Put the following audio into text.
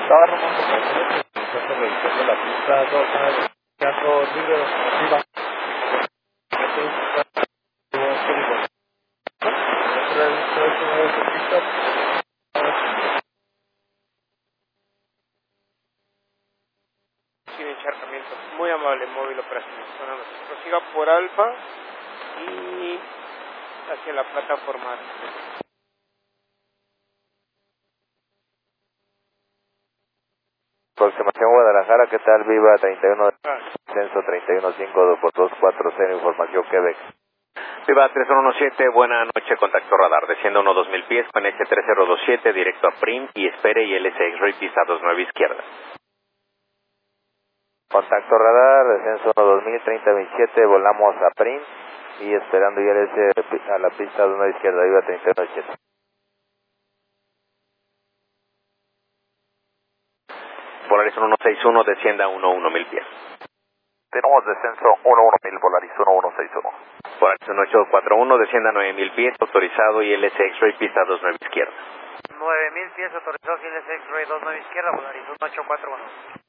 Estaba revisando la pista 2, teatro libre, viva. Sin encharcamiento. Muy amable, móvil operacional. Prosiga por Alfa y hacia la plataforma. Aproximación Guadalajara, ¿qué tal? Viva 31, descenso 31.5 por 240, información Quebec. Viva 3117, buena noche, contacto radar, desciende 2000 pies con H3027, directo a PRIM y espere y LS X-Ray pista 29 izquierda. Contacto radar, descenso 2000, 3027, volamos a PRIM y esperando ILS a la pista 29 izquierda, Viva 3117. Polaris 161, descienda 11.000 pies. Tenemos descenso 11000, Polaris 1161. Polaris 1841, descienda 9000 pies, autorizado ILS X-Ray pista 29 izquierda. 9000 pies, autorizado ILS X-Ray 29 izquierda, Polaris 1841.